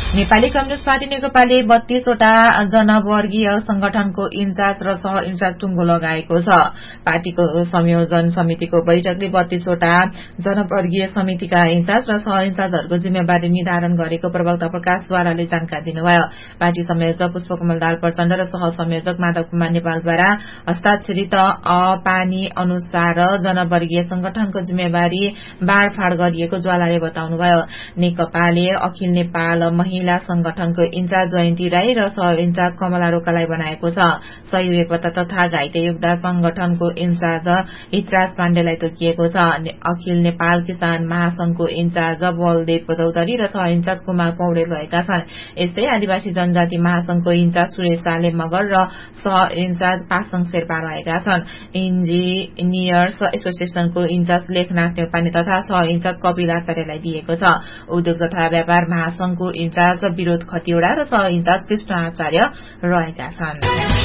Nepali communist party नेकपाले 32 वटा जनवर्गीय संगठनको in charge र सह इन्चार्ज टुङ्गो लगाएको छ। पार्टीको संयोजन समितिको बैठकले 32 वटा जनवर्गीय समितिका इन्चार्ज र सह इन्चार्जहरूको जिम्मेवारी निर्धारण गरेको प्रवक्ता प्रकाश द्वाराले जानकारी दिनुभयो। पार्टी संयोजक पुष्पकमल दाहाल प्रचण्ड र सह संयोजक माधव कुमार नेपालद्वारा हस्ताक्षरित पानी अनुसार जनवर्गीय संगठनको जिम्मेवारी बाँडफाँड गरिएको ज्वालाले बताउनुभयो। नेकपाले अखिल नेपाल महिला संगठनको इन्चार्ज जयन्ती राई र सह इन्चार्ज कमला रोकालाई बनाएको छ। सही बेपत्ता तथा घाइते योगदान संगठनको इन्चार्ज हितराज पाण्डेलाई तोकिएको छ। अखिल नेपाल किसान महासंघको इन्चार्ज बलदेव चौधरी र सह इन्चार्ज कुमार पौडेल रहेका छन्। यस्तै आदिवासी जनजाति महासंघको इन्चार्ज सुरेश साले मगर र सह इन्चार्ज पासङ शेर्पा रहेका छन्। इन्जिनियर्स एसोसिएशनको इन्चार्ज लेखनाथ नेपाली तथा सह इन्चार्ज कपिल आचार्यलाई दिएको छ। उद्योग तथा व्यापार महासंघको इन्चार्ज विरोध खतिवड़ा र सह इन्चार्ज कृष्ण आचार्य रहेका छन्।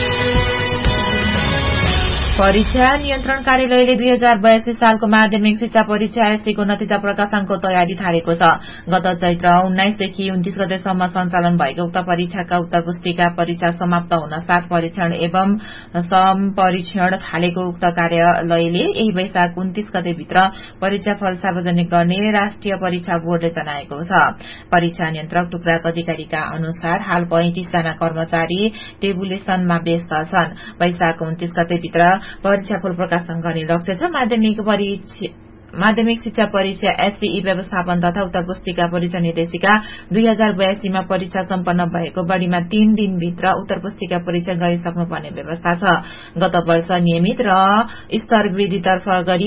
परीक्षा नियन्त्रण कार्यालयले 2082 सालको माध्यमिक शिक्षा परीक्षा एससीको नतिजा प्रकाशनको तयारी थालेको छ। गत चैत्र 19 देखि 29 गतेसम्म सञ्चालन भएको उक्त परीक्षाका उत्तर पुस्तिका परीक्षा समाप्त हुन साथ परीक्षण एवं सम्परीक्षण थालेको उक्त कार्यालयले यही वैशाख 29 गतेभित्र परीक्षाफल सार्वजनिक गर्ने राष्ट्रिय परीक्षा बोर्डले जनाएको छ। परीक्षा नियन्त्रक टुक्राज अधिकारीका अनुसार हाल 35 जना कर्मचारी टेबुलेसनमा व्यस्त छन्। वैशाख 29 गतेभित्र परीक्षाफल प्रकाशन गर्ने लक्ष्य छ। माध्यमिक शिक्षा परीक्षा एससीई व्यवस्थापन तथा उत्तर पुस्तिका परीक्षा निर्देशिका 2082 मा परीक्षा सम्पन्न भएको बढ़ीमा 3 दिनभित्र उत्तर पुस्तिका परीक्षा गरिसक्नुपर्ने व्यवस्था छ। गत वर्ष नियमित र स्तर वृद्धितर्फ गरी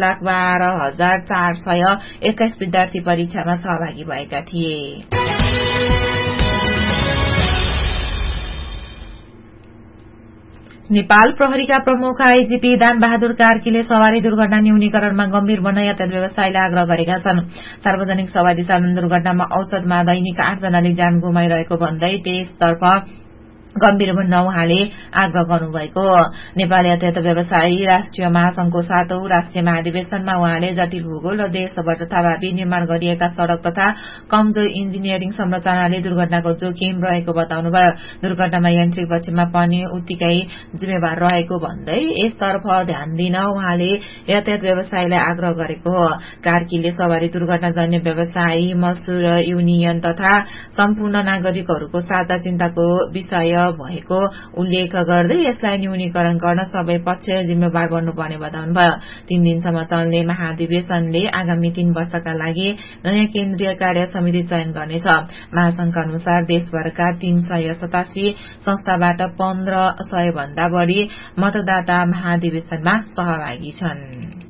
5,12,421 विद्यार्थी परीक्षामा सहभागी भएका थिए। नेपाल प्रहरीका प्रमुख आईजीपी दान बहादुर कार्कीले सवारी दुर्घटना न्यूनीकरणमा गम्भीर बन्न यातायात व्यवसायीले आग्रह गरेका छन्। सार्वजनिक सवारी चालन दुर्घटनामा औसतमा दैनिक 8 जनाले ज्यान गुमाइरहेको भन्दै त्यसतर्फ गम्भीर बन्न उहाँले आग्रह गर्नुभएको। नेपाल यातायात व्यवसायी राष्ट्रिय महासंघको 7औं राष्ट्रिय महाधिवेशनमा उहाँले जटिल भूगोल र देशभर जथाभावी निर्माण गरिएका सड़क तथा कमजोर इन्जिनियरिङ संरचनाले दुर्घटनाको जोखिम रहेको बताउनुभयो। दुर्घटनामा यान्त्रिक पक्षमा पनि उत्तिकै जिम्मेवार रहेको भन्दै यसतर्फ ध्यान दिन उहाँले यातायात व्यवसायीलाई आग्रह गरेको हो। कार्कीले सवारी दुर्घटनाजन्य व्यवसायी मजदूर युनियन तथा सम्पूर्ण नागरिकहरूको साझा चिन्ताको विषय भएको उल्लेख गर्दै यसलाई न्यूनीकरण गर्न सबै पक्ष जिम्मेवार बन्नुपर्ने बताउनुभयो। 3 दिनसम्म चल्ने महाधिवेशनले आगामी 3 वर्षका लागि नयाँ केन्द्रीय कार्य समिति चयन गर्नेछ। महासंघका अनुसार देशभरका 387 संस्थाबाट 1500 भन्दा बढ़ी मतदाता महाधिवेशनमा सहभागी छन्।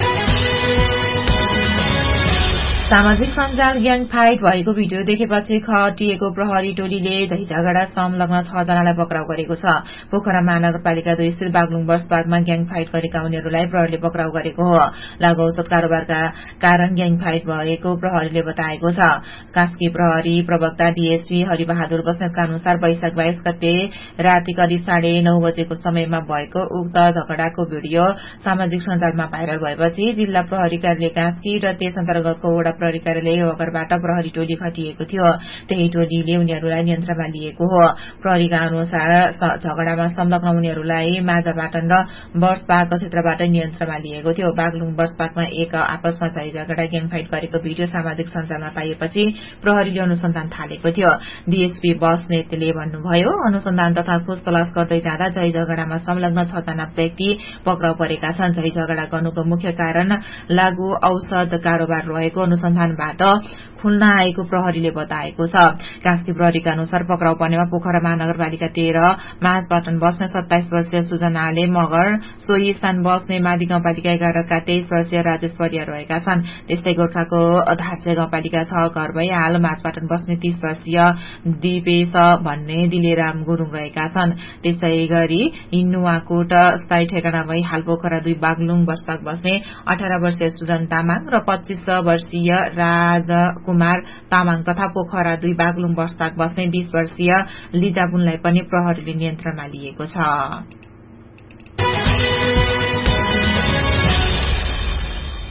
सामाजिक सञ्जाल ग्याङ फाइट भएको भिडियो देखेपछि खटिएको प्रहरी टोलीले झैझगडा संलग्न 6 जनालाई पक्राउ गरेको छ। पोखरा महानगरपालिका 2 स्थित बागलुङ बस पार्कमा ग्याङ फाइट गरेका उनीहरूलाई प्रहरीले पक्राउ गरेको हो। लागु औषध कारोबारका कारण ग्याङ फाइट भएको प्रहरीले बताएको छ। कास्की प्रहरी प्रवक्ता डीएसपी हरिबहादुर बस्नेतका अनुसार वैशाख 22 गते राति करिब 9:30 बजेको समयमा भएको उक्त झगडाको भिडियो सामाजिक सञ्जालमा भाइरल भएपछि जिल्ला प्रहरी कार्यालय कास्की र त्यस अन्तर्गतको वडा प्रहरी कार्यालय वगरबाट प्रहरी टोली खटिएको थियो। त्यही टोलीले उनीहरूलाई नियन्त्रणमा लिएको हो। प्रहरीका अनुसार झगडामा संलग्न उनीहरूलाई माझापाटन र वर्षपाक क्षेत्रबाट नियन्त्रणमा लिएको थियो। बागलुङ वर्षपाकमा एक आपसमा झगडा ग्याङ फाइट गरेको भिडियो सामाजिक सञ्जालमा पाइएपछि प्रहरीले अनुसन्धान थालेको थियो। डीएसपी बस्नेतले भन्नुभयो, अनुसन्धान तथा खोज तलास गर्दै जाँदा झगडामा संलग्न 6 जना व्यक्ति पक्राउ परेका छन्। झगडा गर्नुको मुख्य कारण लागु औषध कारोबार रहेको अनुसन्धानबाट खुल्न आएको प्रहरीले बताएको छ। कास्की प्रहरीका अनुसार पक्राउ पर्नेमा पोखरा महानगरपालिका 13 माझपाटन बस्ने 27 वर्षीय सुजनाले मगर, सोही स्थान बस्ने माडी गाउँपालिका 11 का 23 वर्षीय राजेश परिया रहेका छन्। त्यस्तै गोर्खाको धार्से गाउँपालिका 6 घर भई हाल माझपाटन बस्ने 30 वर्षीय दिपेश भन्ने दिलेराम गुरूङ रहेका छन्। त्यसै गरी नुवाकोट स्थायी ठेगाना भई हाल पोखरा 2 बागलुङ बस्पाक बस्ने 18 वर्षीय सुजन तामाङ र 25 वर्षीय राजकुमार तामाङ तथा पोखरा 2 बागलुङ बस्पाक बस्ने 20 वर्षीय लिजा बुनलाई पनि प्रहरीले नियन्त्रणमा लिएको छ।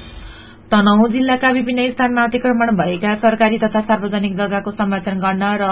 तनहुँ जिल्लाका विभिन्न स्थानमा अतिक्रमण भएका सरकारी तथा सार्वजनिक जग्गाको संरक्षण गर्न र